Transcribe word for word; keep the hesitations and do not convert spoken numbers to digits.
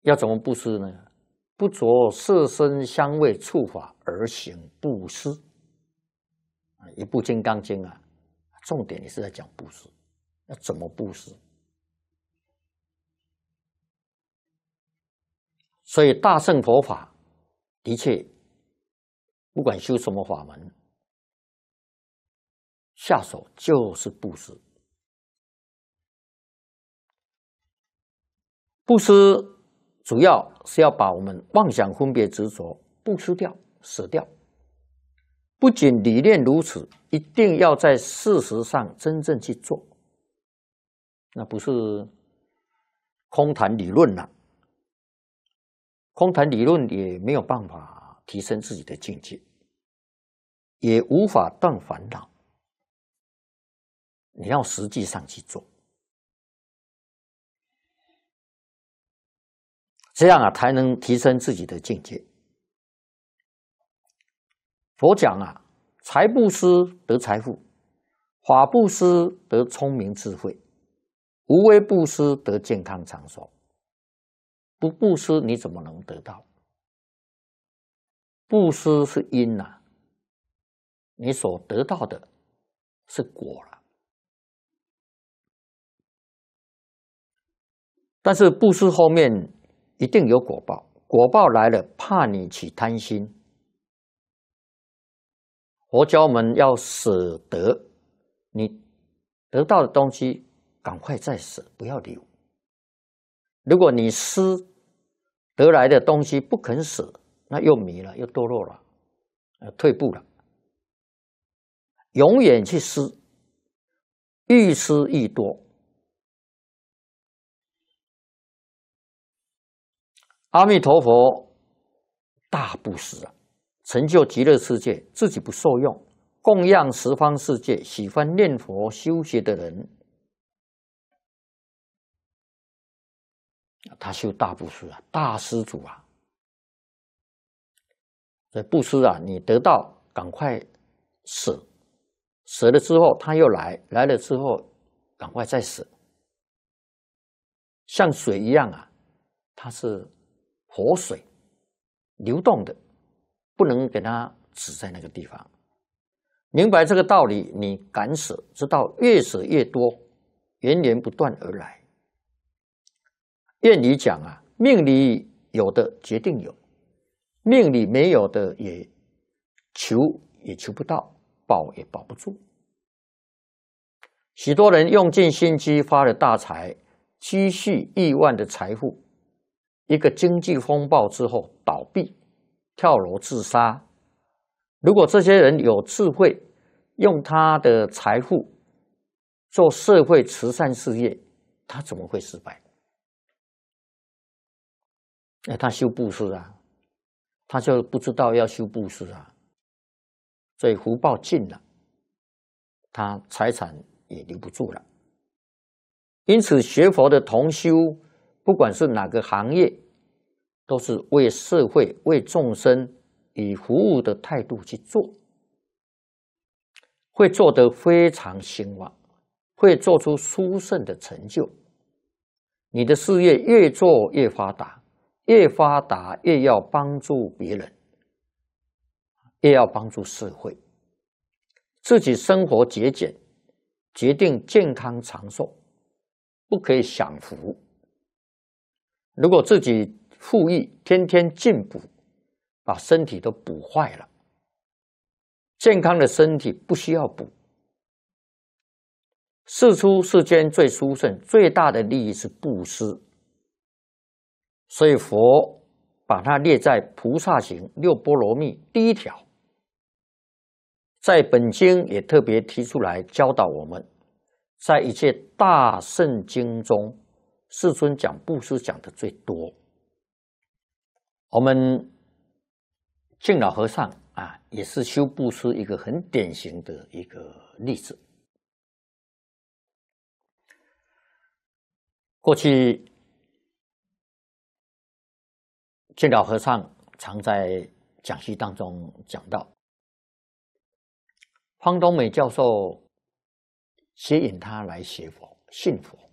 要怎么布施呢？不着色身香味触法而行布施。一部《金刚经》啊，重点也是在讲布施，要怎么布施。所以大乘佛法的确，不管修什么法门，下手就是布施。布施主要是要把我们妄想分别执着布施掉、舍掉。不仅理念如此，一定要在事实上真正去做。那不是空谈理论了，空谈理论也没有办法提升自己的境界，也无法断烦恼。你要实际上去做。这样啊，才能提升自己的境界。佛讲啊，财布施得财富，法布施得聪明智慧，无为布施得健康长寿。不布施你怎么能得到？布施是因呐、啊，你所得到的是果了。但是布施后面一定有果报，果报来了，怕你起贪心。佛教我们要舍得，你得到的东西，赶快再舍，不要留。如果你施得来的东西不肯舍，那又迷了，又堕落了，呃，退步了。永远去施，愈施愈多。阿弥陀佛大布施啊，成就极乐世界，自己不受用，供养十方世界喜欢念佛修学的人，他修大布施啊，大施主啊。所以布施啊，你得到赶快舍，舍了之后他又来，来了之后赶快再舍，像水一样啊，它是活水，流动的，不能给它止在那个地方。明白这个道理，你敢舍，知道越舍越多，源源不断而来。谚语讲啊，命里有的决定有，命里没有的也求也求不到，保也保不住。许多人用尽心机发了大财，积蓄亿万的财富，一个经济风暴之后倒闭，跳楼自杀。如果这些人有智慧，用他的财富做社会慈善事业，他怎么会失败？哎，他修布施啊，他就不知道要修布施啊，所以福报尽了，他财产也留不住了。因此，学佛的同修，不管是哪个行业，都是为社会、为众生以服务的态度去做，会做得非常兴旺，会做出殊胜的成就。你的事业越做越发达，越发达越要帮助别人，越要帮助社会。自己生活节俭，决定健康长寿，不可以享福。如果自己富裕，天天进补，把身体都补坏了。健康的身体不需要补。世出世间最殊胜、最大的利益是布施，所以佛把它列在菩萨行六波罗蜜第一条。在本经也特别提出来教导我们，在一切大圣经中，世尊讲布施讲的最多。我们净老和尚啊，也是修布施一个很典型的一个例子。过去净老和尚常在讲习当中讲到，方东美教授吸引他来学佛、信佛。